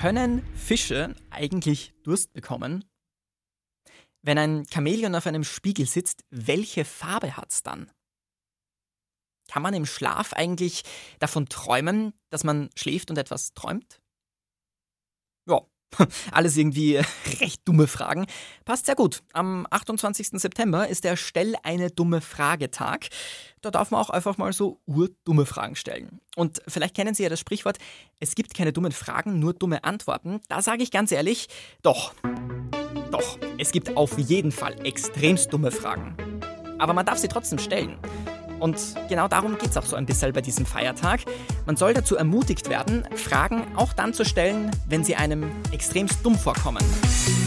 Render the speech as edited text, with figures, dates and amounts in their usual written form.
Können Fische eigentlich Durst bekommen? Wenn ein Chamäleon auf einem Spiegel sitzt, welche Farbe hat's dann? Kann man im Schlaf eigentlich davon träumen, dass man schläft und etwas träumt? Ja, alles irgendwie recht dumme Fragen. Passt sehr gut. Am 28. September ist der Stell eine dumme Frage-Tag. Da darf man auch einfach mal so urdumme Fragen stellen. Und vielleicht kennen Sie ja das Sprichwort, es gibt keine dummen Fragen, nur dumme Antworten. Da sage ich ganz ehrlich, doch, es gibt auf jeden Fall extremst dumme Fragen. Aber man darf sie trotzdem stellen. Und genau darum geht es auch so ein bisschen bei diesem Feiertag. Man soll dazu ermutigt werden, Fragen auch dann zu stellen, wenn sie einem extremst dumm vorkommen.